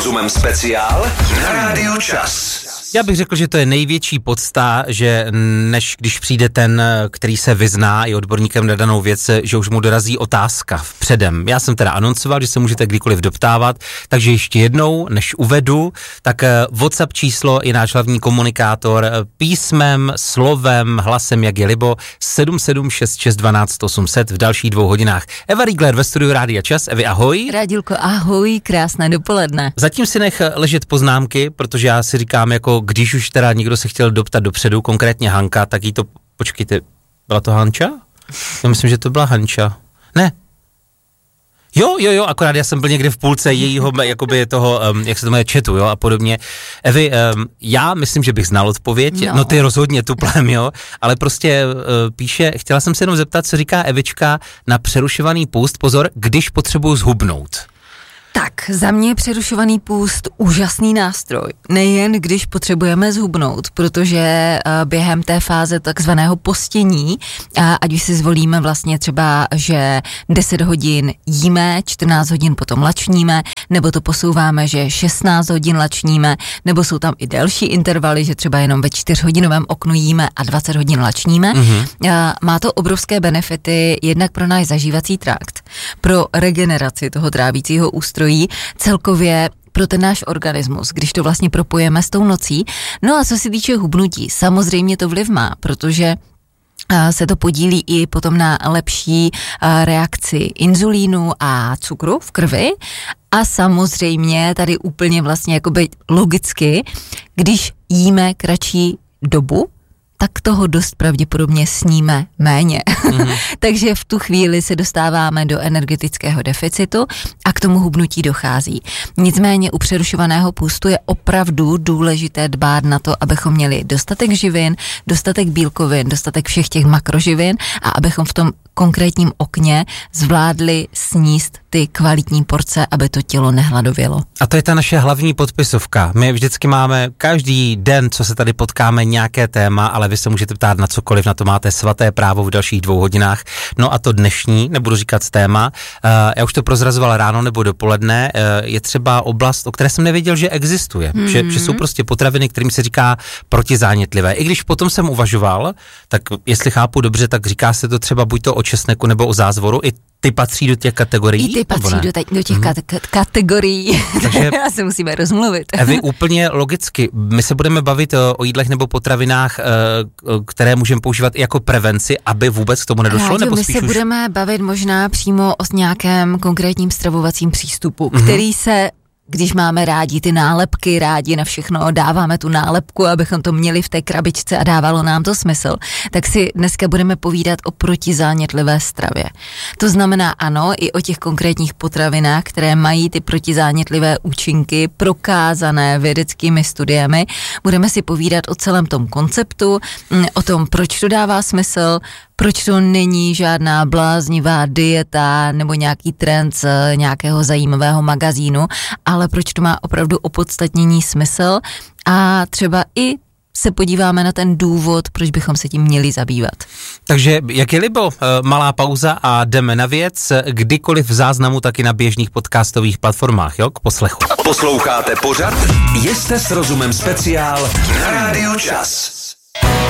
rozumem speciál na Rádiu Čas. Já bych řekl, že to je největší podsta, že než když přijde ten, který se vyzná i odborníkem na danou věc, že už mu dorazí otázka předem. Já jsem teda anoncoval, že se můžete kdykoliv doptávat, takže ještě jednou, než uvedu, tak WhatsApp číslo je náš hlavní komunikátor písmem, slovem, hlasem, jak je libo, 776612800 v dalších 2 hodinách. Eva Riegler ve studiu Rádia Čas. Evi, ahoj. Rádilko, ahoj, krásné dopoledne. Zatím si nech ležet poznámky, protože já si říkám, jako když už teda někdo se chtěl doptat dopředu, konkrétně Hanka, tak jí to, počkejte, byla to Hanča? Já myslím, že to byla Hanča. Ne. Jo, akorát já jsem byl někde v půlce jejího, jakoby toho, jak se to jmenuje, chatu, jo, a podobně. Evi, já myslím, že bych znal odpověď, no ty rozhodně tuplem, jo, ale prostě píše, chtěla jsem se jenom zeptat, co říká Evička na přerušovaný půst, pozor, když potřebuju zhubnout. Tak, za mě je přerušovaný půst úžasný nástroj. Nejen když potřebujeme zhubnout, protože během té fáze takzvaného postění, ať už si zvolíme vlastně třeba, že 10 hodin jíme, 14 hodin potom lačníme, nebo to posouváme, že 16 hodin lačníme, nebo jsou tam i delší intervaly, že třeba jenom ve 4hodinovém oknu jíme a 20 hodin lačníme. Má to obrovské benefity jednak pro náš zažívací trakt, pro regeneraci toho trávícího ústrojí, celkově pro ten náš organismus, když to vlastně propojeme s tou nocí. No a co se týče hubnutí, samozřejmě to vliv má, protože se to podílí i potom na lepší reakci inzulínu a cukru v krvi a samozřejmě tady úplně vlastně jakoby logicky, když jíme kratší dobu, tak toho dost pravděpodobně sníme méně. Takže v tu chvíli se dostáváme do energetického deficitu a k tomu hubnutí dochází. Nicméně u přerušovaného půstu je opravdu důležité dbát na to, abychom měli dostatek živin, dostatek bílkovin, dostatek všech těch makroživin a abychom v tom konkrétním okně zvládli sníst ty kvalitní porce, aby to tělo nehladovělo. A to je ta naše hlavní podpisovka. My vždycky máme každý den, co se tady potkáme, nějaké téma, ale vy se můžete ptát na cokoliv, na to máte svaté právo v dalších 2 hodinách. No a to dnešní, nebudu říkat téma, já už to prozrazoval ráno nebo dopoledne, je třeba oblast, o které jsem nevěděl, že existuje. Že jsou prostě potraviny, kterým se říká protizánětlivé. I když potom jsem uvažoval, tak jestli chápu dobře, tak říká se to třeba buď to o česneku nebo o zázvoru, i ty patří do těch kategorií? I ty patří do těch kategorií. Takže já se musíme rozmluvit. Evi, úplně logicky, my se budeme bavit o jídlech nebo potravinách, které můžeme používat jako prevenci, aby vůbec k tomu nedošlo? Nebo my se budeme bavit možná přímo o nějakém konkrétním stravovacím přístupu, který se, když máme rádi ty nálepky, rádi na všechno dáváme tu nálepku, abychom to měli v té krabičce a dávalo nám to smysl, tak si dneska budeme povídat o protizánětlivé stravě. To znamená ano, i o těch konkrétních potravinách, které mají ty protizánětlivé účinky prokázané vědeckými studiemi. Budeme si povídat o celém tom konceptu, o tom, proč to dává smysl, proč to není žádná bláznivá dieta nebo nějaký trend z nějakého zajímavého magazínu, ale proč to má opravdu opodstatnění smysl a třeba i se podíváme na ten důvod, proč bychom se tím měli zabývat. Takže jak je libo, malá pauza a jdeme na věc, kdykoliv v záznamu, tak i na běžných podcastových platformách, jo, k poslechu. Posloucháte pořad Jste s rozumem speciál na Rádiu Čas.